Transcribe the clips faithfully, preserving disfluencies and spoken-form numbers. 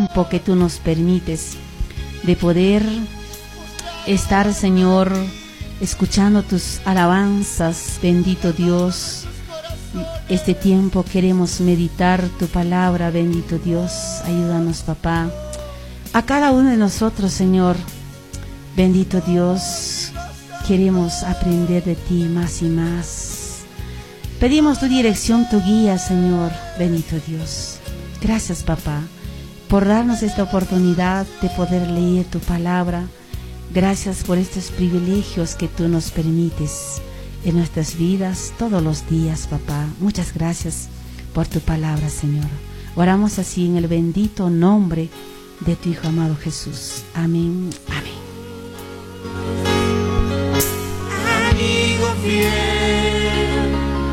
tiempo que tú nos permites de poder estar, Señor, escuchando tus alabanzas, bendito Dios. Este tiempo queremos meditar tu palabra, bendito Dios. Ayúdanos, papá, a cada uno de nosotros, Señor, bendito Dios. Queremos aprender de ti más y más. Pedimos tu dirección, tu guía, Señor, bendito Dios. Gracias, papá, por darnos esta oportunidad de poder leer tu palabra. Gracias por estos privilegios que tú nos permites en nuestras vidas todos los días, papá. Muchas gracias por tu palabra, Señor. Oramos así en el bendito nombre de tu Hijo amado Jesús. Amén, amén. Amigo fiel,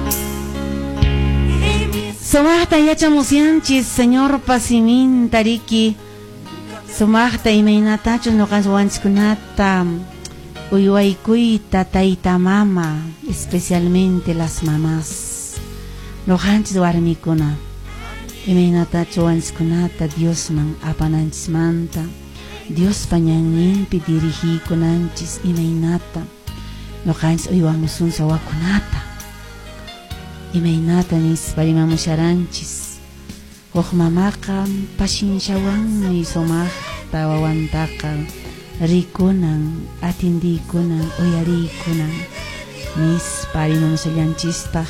Somahta yachamusianchis, Señor, pasimin tariki. Somahta imaynatachos noqaswanchkunata uywaykuyta tayta mama, especialmente las mamás. Noqanchis warmikuna imaynatachu wanchkunata Diosman apananchismanta, Diospa ñanninpi dirigiykunanchis imaynata. Noqanchis uywamusun sawakunata, imaynata nispa rimamusharanchis. Huk mamaqa pashinshawanmi sumaqta wawantaqa rikunan, atindiykunan, uyariykunan nispa rimamusallanchispaq.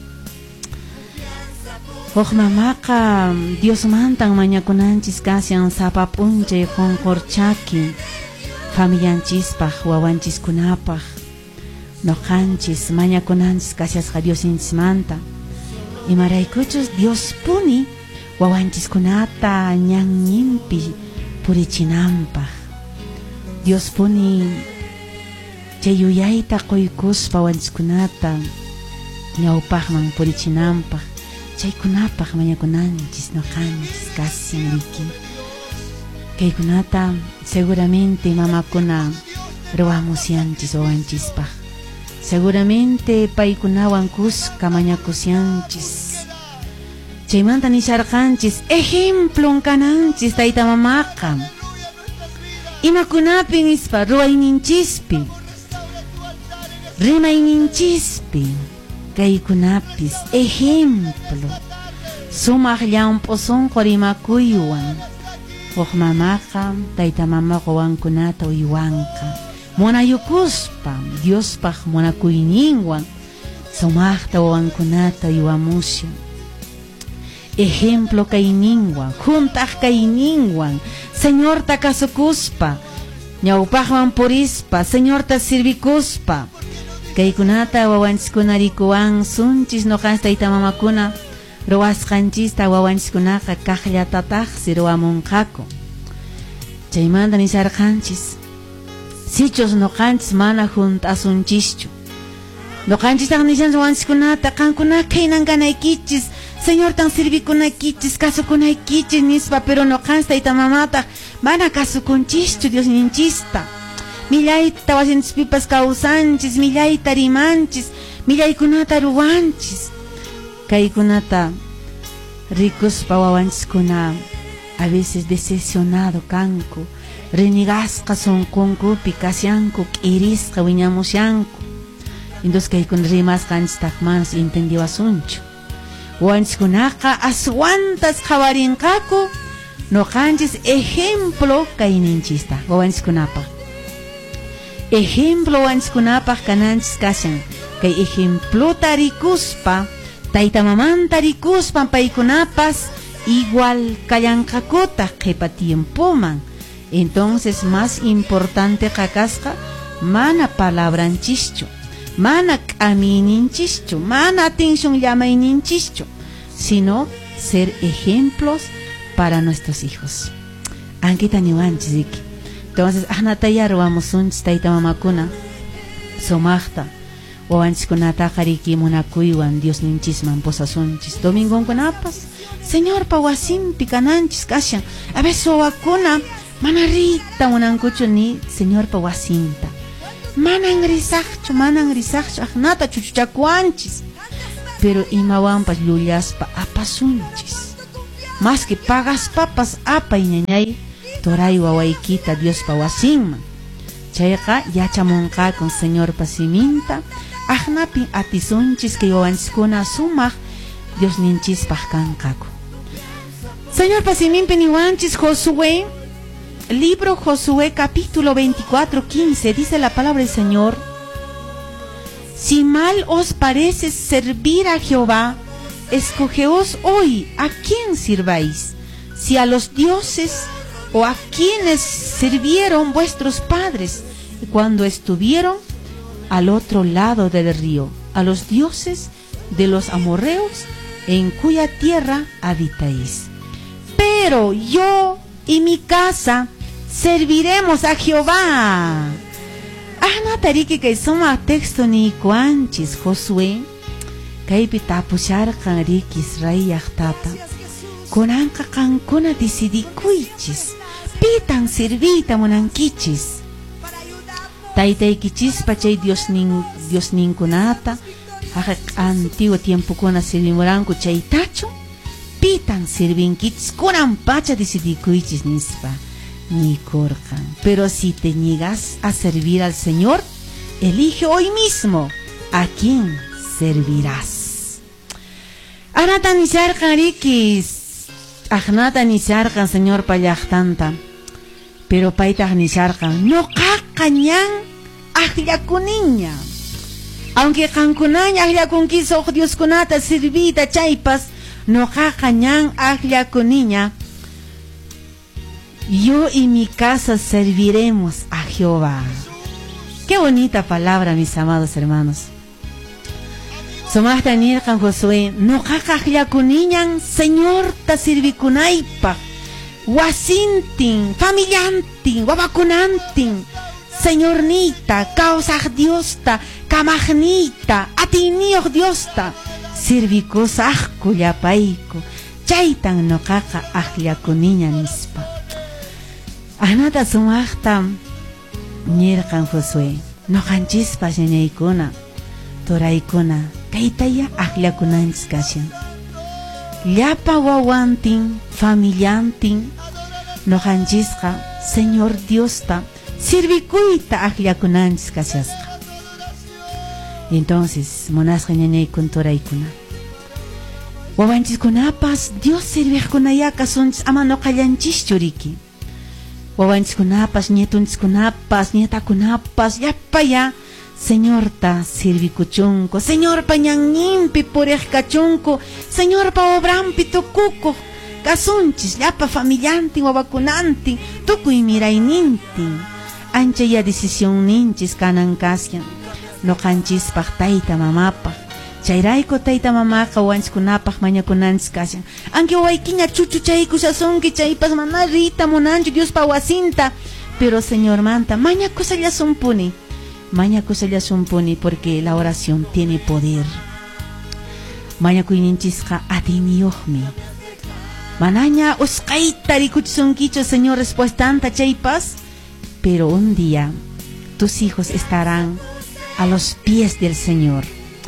Huk mamaqa Diosmantan mañakunanchis kasyan sapa p'unchay qunqurchaki familianchispaq, wawanchiskunapaq. Noqanchis mañakunanchis kasyasqa Diosinchimanta. Imaraykuchus Dios puni wawanchiskunata ñanninpi purichinanpaq. Dios puni chay yuyayta quykuspa wawanchiskunata ñawpaqman purichinanpaq. Chaykunapaq mañakunanchis noqanchis kasyan riki. Kaykunata seguramente mamakuna ruwamusyanchis wawanchispaq. Seguramente paykunawan kuska mañakusyanchis. Chaymanta nisharqanchis ejemplon kananchis tayta mamaqa. Imakunapi nispa ruwayninchispi, rimayninchispi, kaykunapis ejemplo sumaq llampusunqu rimakuywan. Huk mamaqa tayta mamaqa wawankunata uywanqa munayukuspa Diospaq munakuyninwan sumaqta wawankunata uywamushan. Ejemplo kayninwan, juntaq kayninwan Señorta kasukuspa, ñawpaqman purispa, Señorta sirvikuspa. Kaykunata wawanchiskuna rikuwan sunchis noqanchis tayta mamakuna ruwasqanchista wawanchikunaqa kaqllatataqsi ruwamunqaku. Chaymanta nisarqanchis sichus noqanchis mana junt'asunchischu. Noqanchistaq nishanchis wawanchikunata qankuna kaynan ganaykichis, Señortan sirvikunaykichis, kasukunaykichis nispa, pero noqanchis tayta mamataq mana kasukunchischu Diosninchista. Millayta wasinchispipas kawsanchis, millayta rimanchis, millaykunata ruwanchis. Kaykunata rikuspa wawanchiskuna a veces decepcionado kanku, renigasqa sunqunkupi kasyanku, k'irisqa wiñamusyanku. Entonces kaykuna rimasqanchistaq manas entendiwasunchu. Wawanchikunaqa aswantas qhawarinqaku noqanchis ejemplo kayninchista wawanchikunapaq. Ejemplo wawanchikunapaq kananchis kashan. Kay ejemplota rikuspa tayta mamanta rikuspa paykunapas igual kallanqakuta qhipa tiempoman. Entonces más importante qakasqa mana palabranchishchu, mana k'amininchishchu, mana atención llamayninchishchu, sino ser ejemplos para nuestros hijos. Ankita niwanchis iki. Entonces ahnataya ruwamusunchis tayta mamakuna sumaqta wawanchikunataqa riki munakuywan Diosninchisman pusasunchis. Domingonkunapas Señorpa wasinpi kananchis kashan. A veces wawakuna mana rita munankuchu ni Señorpa wasinta. Manan risaqchu, manan risaqchu, ahnata chuchuchakuanchis. Pero imawanpas llullashpa apasunchis. más que pagas papas apa ñañay toray wawaykita Dios pa wasinman chayqa yachamunqa con Señor pasiminta ajnapin atisunchis que wawanchikuna sumaq Dios ninchispaq kanqaku. Señor pasiminpi niwanchis Josué, libro Josué capítulo veinticuatro, quince, dice la palabra del Señor: si mal os parece servir a Jehová, escogeos hoy a quién sirváis, si a los dioses o a quienes sirvieron vuestros padres cuando estuvieron al otro lado del río, a los dioses de los amorreos en cuya tierra habitáis. Pero yo y mi casa serviremos a Jehová. Ahna tariki que soma texto ni cuanchis Josué kaypi tapusharqan riki Israel llaqtata kunanqa qankuna decidikuychis pitan sirvita munankichis taytaykichispa chay Dios nin Dios ninkunata antiguo tiempo kuna sirvimuranku chaytachu pitan sirvinkichis kunan pacha decidikuychis nispa ni corcan. Pero si te niegas a servir al Señor, elige hoy mismo a quién servirás. Anata nisarkan rikis, ahnata nisarkan Señor pallahtanta, pero paita nisarkan no kakañan ahlakuniña. Aunque kankunaña ahlakunkiso Dios kunata servita chaypas, no kakañan ahlakuniña. Yo y mi casa serviremos a Jehová. Qué bonita palabra, mis amados hermanos. Somasta nirkan Josué, no kakajlakuniñan, Señor ta sirvikunaypa, wasintin, familiantin, wabakunantin, Señor nita, causaj Diosta, kamagnita, atinioh Diosta, sirvikosaj kuyapaiko, chaytan no kakajlakuniña nispa. Anata sumaqta nirqan Josué, noqanchispa ñañaykuna, turaykuna, kaytaya aqllakunanchis kashan. Llapa wawantin, familiantin, noqanchisqa Señor Diosta, sirvikuyta aqllakunanchis kashasqa. Entonces, munasqa ñañaykun turaykuna. Wawanchiskunapas Dios sirviqkunaya kasunchis ama noqallanchischu riki. Wawanchikunapas, nietunchikunapas, nietakunapas, yapaya, Señor ta sirvikuchunko, Señor pa ñanninpi purejkachunko, Señor pa obrampi tukuko, kasunchis, yapa familiantin, wawakunantin, tukuy miraynintin, ancha ya decisión ninchis kanan kasyan, noqanchispaq tayta mamapaq, chayrayko tayta mamaqa wawanchikunapaq mañakunanchis kashan. Anki wawaykiña chuchuchaykushasunki chaypas mana rita munanchu Dios pa wasinta, pero Señor manta mañakusallasumpuni, mañakusallasumpuni, porque la oración tiene poder. Mañakuyninchisqa atiniyuqmi. Manaña usqayta rikuchisunkichu Señor respuestanta chaypas, pero un día tus hijos estarán a los pies del Señor.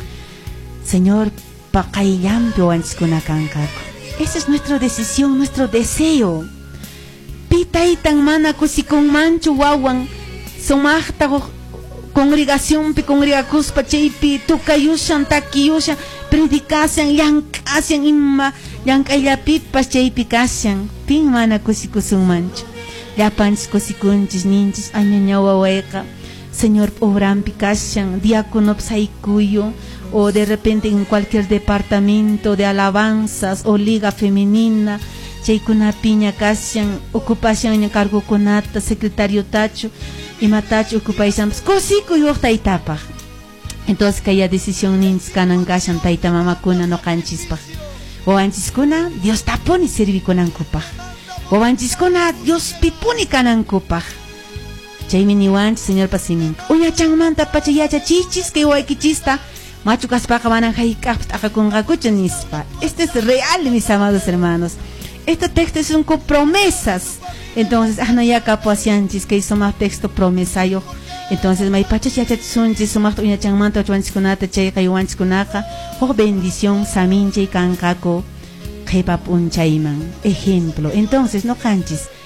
Señor, paqayllampi wawanchiskuna kankaku. Esa es nuestra decisión, nuestro deseo. Pitaytan mana kusikunmanchu wawan, sumaqta congregacionpi congregakuspa chaypi tukayushan, takiyushan, predikashan, llankashan ima llank'ayllapipas chaypi kashan. Pin mana kusikusunmanchu. Llapanchis kusikunchis ninchis añaña wawayqa Señor obrampi kashan, diácono saykuyo, o de repente en cualquier departamento de alabanzas o liga femenina, chaykuna piña kashan, ocupación en cargo conata, secretario tacho, y matacho ocupación, cosico y taytapaj. Entonces que haya decisión nins kanan kashan tayta mamakuna no kanchispaj. Wawanchiskuna Dios taponi sirvi konankupaj. Wawanchiskuna Dios pipuni kanankupaj. Chaymi niwanchis Señor pasiminka. Uña changmanta pachayacha chichis que waykichista. Este es real, mis amados hermanos. Este texto son con promesas. Entonces, ah, ya capo asianchis que hizo más texto promesayo. Entonces, mai pacha ya sunchis sumak uña changmanta chuanchikunata chay kayuanchikunaka. Oh bendición saminche kankako Jepa punchayman. Ejemplo. Entonces no canchis